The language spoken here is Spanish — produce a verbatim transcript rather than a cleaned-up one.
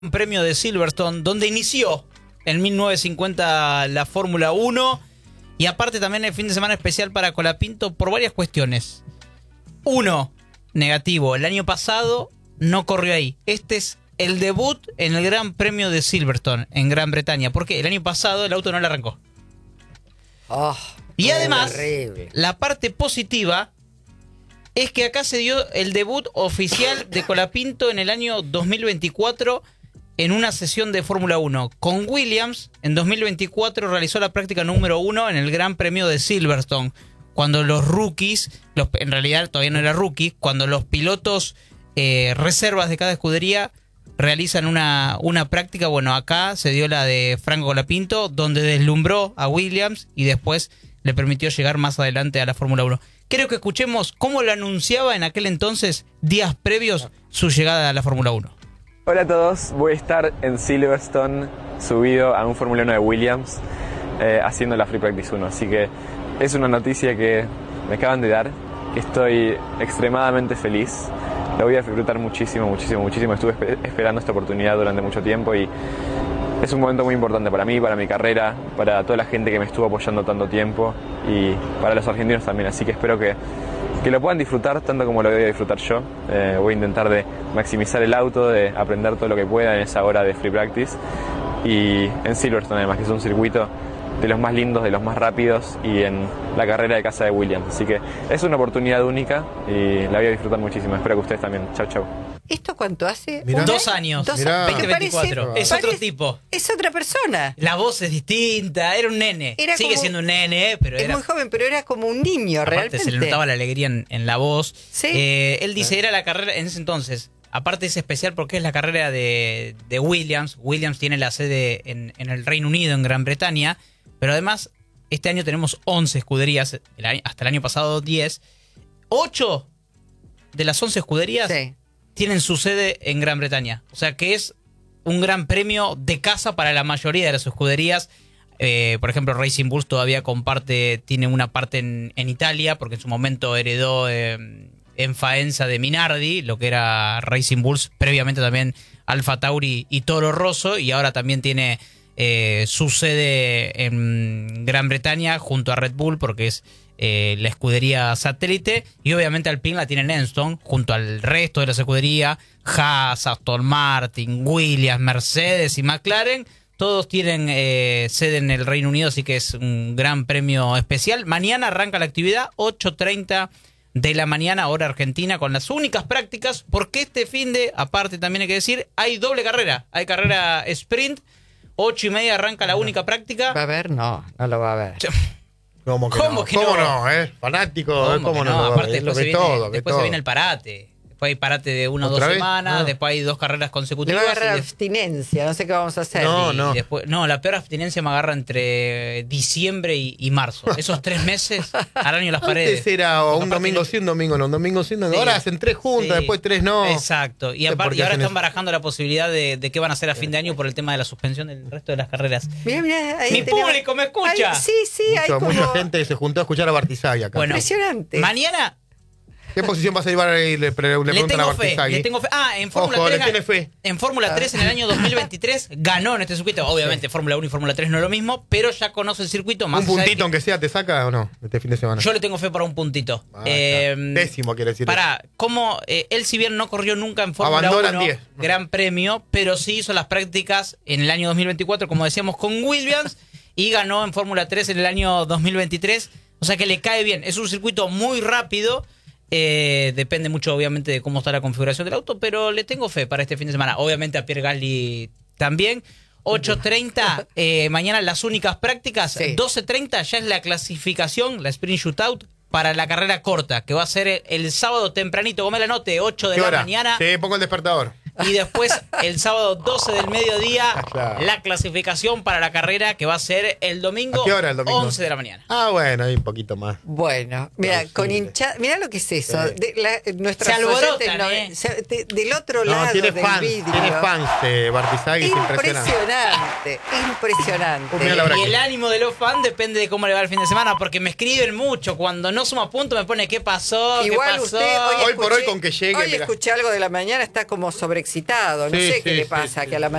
Premio de Silverstone, donde inició en mil novecientos cincuenta la Fórmula uno y aparte también el fin de semana especial para Colapinto por varias cuestiones. Uno, negativo, el año pasado no corrió ahí. Este es el debut en el Gran Premio de Silverstone en Gran Bretaña, porque el año pasado el auto no le arrancó. Oh, y además, horrible. La parte positiva es que acá se dio el debut oficial de Colapinto en el año dos mil veinticuatro en una sesión de Fórmula uno. Con Williams, en dos mil veinticuatro realizó la práctica número uno en el Gran Premio de Silverstone. Cuando los rookies, los, en realidad todavía no era rookie, cuando los pilotos eh, reservas de cada escudería realizan una, una práctica, bueno, acá se dio la de Franco Colapinto, donde deslumbró a Williams y después le permitió llegar más adelante a la Fórmula uno. Creo que escuchemos cómo lo anunciaba en aquel entonces, días previos, su llegada a la Fórmula uno. Hola a todos, voy a estar en Silverstone subido a un Fórmula uno de Williams eh, haciendo la Free Practice uno, así que es una noticia que me acaban de dar, que estoy extremadamente feliz, la voy a disfrutar muchísimo, muchísimo, muchísimo, estuve esp- esperando esta oportunidad durante mucho tiempo y es un momento muy importante para mí, para mi carrera, para toda la gente que me estuvo apoyando tanto tiempo y para los argentinos también, así que espero que que lo puedan disfrutar tanto como lo voy a disfrutar yo. Eh, voy a intentar de maximizar el auto, de aprender todo lo que pueda en esa hora de free practice. Y en Silverstone además, que es un circuito de los más lindos, de los más rápidos y en la carrera de casa de Williams. Así que es una oportunidad única y la voy a disfrutar muchísimo. Espero que ustedes también. Chau, chau. ¿Esto cuánto hace? Mirá. Dos años. Dos Mirá. años. veinte veinticuatro. Parece, es parece, otro tipo. Es otra persona. La voz es distinta. Era un nene. Era Sigue como, siendo un nene, pero es era... muy joven, pero era como un niño, aparte, realmente. se le notaba la alegría en, en la voz. Sí. Eh, él dice, era la carrera en ese entonces. Aparte es especial porque es la carrera de, de Williams. Williams tiene la sede en, en el Reino Unido, en Gran Bretaña. Pero además, este año tenemos once escuderías. El año, hasta el año pasado diez. ocho de las once escuderías... Sí. tienen su sede en Gran Bretaña. O sea que es un gran premio de casa para la mayoría de las escuderías. Eh, por ejemplo, Racing Bulls todavía comparte, tiene una parte en, en Italia, porque en su momento heredó eh, en Faenza de Minardi, lo que era Racing Bulls, previamente también Alfa Tauri y Toro Rosso, y ahora también tiene eh, su sede en Gran Bretaña junto a Red Bull, porque es Eh, la escudería satélite, y obviamente Alpine la tiene en Enstone junto al resto de la escudería. Haas, Aston Martin, Williams, Mercedes y McLaren, todos tienen eh, sede en el Reino Unido, así que es un gran premio especial. Mañana arranca la actividad, ocho treinta de la mañana, hora argentina, con las únicas prácticas, porque este fin de, aparte también hay que decir, hay doble carrera, hay carrera sprint, ocho y media arranca la única práctica. ¿Va a ver? No, no lo va a ver. ¿Cómo que ¿Cómo no? que ¿Cómo no? no? ¿Eh? Fanático, ¿Cómo, ¿cómo que no? no? no Aparte es lo después, que se viene, todo, que después todo. se viene el parate. Después hay parate de una o dos ¿Otra vez? semanas, No. después hay dos carreras Le consecutivas. va a agarrar y de- abstinencia, no sé qué vamos a hacer. No, y no. después- no, la peor abstinencia me agarra entre diciembre y, y marzo. Esos tres meses araño las paredes. Antes era Porque un aparte domingo no- sí, un domingo no, un domingo sí, un domingo. Sí. Ahora hacen tres juntas, Sí. después tres no. Exacto. Y, No sé aparte, por qué y ahora hacen están eso. barajando la posibilidad de, de qué van a hacer a fin de año por el tema de la suspensión del resto de las carreras. Mirá, mirá, ahí Mi tenemos- público me escucha. Ahí- sí, sí, hay Mucho- como... Mucha gente se juntó a escuchar a Bartizaglia acá. Bueno, Impresionante. mañana ¿Qué posición vas a llevar ahí? Le, pre- le le preguntan a tengo fe, Bartizaglia. le tengo fe. Ah, en Fórmula Ojo, tres. le tiene fe. En Fórmula tres en el año dos mil veintitrés ganó en este circuito. Obviamente Fórmula uno y Fórmula tres no es lo mismo, pero ya conoce el circuito más. ¿Un allá de puntito que- aunque sea te saca o no? Este fin de semana. Yo le tengo fe para un puntito. Ah, Eh, está. Décimo quiere decir. Para, como eh, él si bien no corrió nunca en Fórmula Abandonan uno, diez. Gran Premio, pero sí hizo las prácticas en el año dos mil veinticuatro, como decíamos, con Williams, y ganó en Fórmula tres en el año dos mil veintitrés. O sea que le cae bien. Es un circuito muy rápido. Eh, depende mucho, obviamente, de cómo está la configuración del auto, pero le tengo fe para este fin de semana. Obviamente a Pierre Gasly también. ocho treinta, eh, mañana las únicas prácticas. Sí. doce treinta ya es la clasificación, la sprint shootout, para la carrera corta, que va a ser el, el sábado tempranito, como la note, ocho de ¿Qué la hora? mañana. Sí, pongo el despertador. Y después el sábado doce del mediodía, Claro. la clasificación para la carrera, que va a ser el domingo, ¿A qué hora el domingo? once de la mañana. Ah, bueno, hay un poquito más. Bueno, mira, Plausible. con hinchada, mira lo que es eso. Sí. De, la, nuestros Se alborotan, oyentes no- ¿eh? se- de- del otro No, lado tiene del fans, vidrio. tiene fans de Bartizaglia, es impresionante. Impresionante, impresionante. Un millón la verdad Y que- el ánimo de los fans depende de cómo le va el fin de semana, porque me escriben mucho. Cuando no suma punto me pone qué pasó, Igual qué pasó. usted hoy, Hoy por hoy escuché- con que llegue, Hoy mira. escuché algo de la mañana, está como sobre sobreexcitado. No Sí, sé sí, qué le sí, pasa, sí. que a la